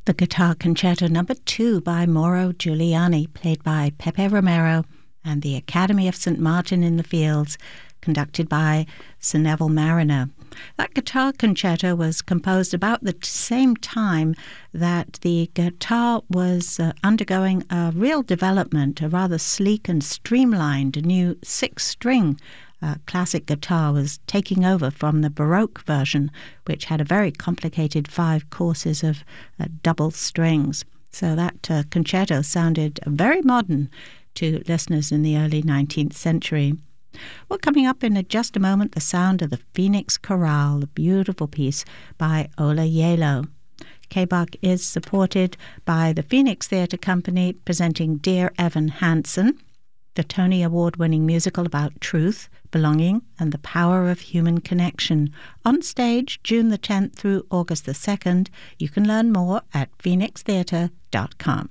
The Guitar Concerto No. 2 by Mauro Giuliani, played by Pepe Romero, and the Academy of St. Martin in the Fields, conducted by Sir Neville Marriner. That guitar concerto was composed about the same time that the guitar was undergoing a real development. A rather sleek and streamlined new six-string classic guitar was taking over from the Baroque version, which had a very complicated 5 courses of double strings. So that concerto sounded very modern to listeners in the early 19th century. Well, coming up in just a moment, the sound of the Phoenix Chorale, a beautiful piece by Ola Gjeilo. K-Bach is supported by the Phoenix Theatre Company, presenting Dear Evan Hansen, the Tony Award-winning musical about truth, belonging, and the power of human connection. On stage, June the 10th through August the 2nd. You can learn more at phoenixtheatre.com.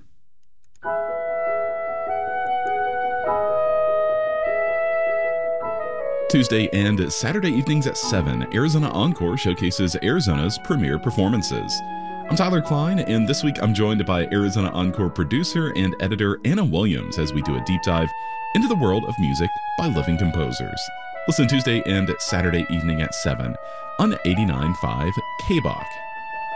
Tuesday and Saturday evenings at 7, Arizona Encore showcases Arizona's premier performances. I'm Tyler Klein, and this week I'm joined by Arizona Encore producer and editor Anna Williams as we do a deep dive into the world of music by living composers. Listen Tuesday and Saturday evening at 7 on 89.5 K-Bach.